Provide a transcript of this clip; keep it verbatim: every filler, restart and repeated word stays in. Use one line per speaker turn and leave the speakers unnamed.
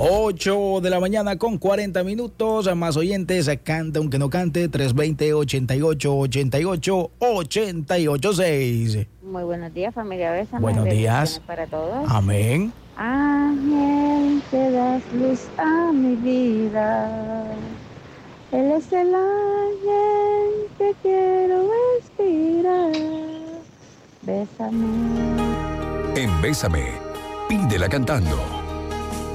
ocho de la mañana con cuarenta minutos. A más oyentes, canta aunque no cante, tres dos cero, ochenta y ocho, ochenta y ocho, ochenta y ocho seis.
Muy buenos días, familia Bésame.
Buenos días.
Para todos.
Amén.
Ángel, que das luz a mi vida. Él es el ángel que quiero respirar. Bésame.
En Bésame, pídela cantando.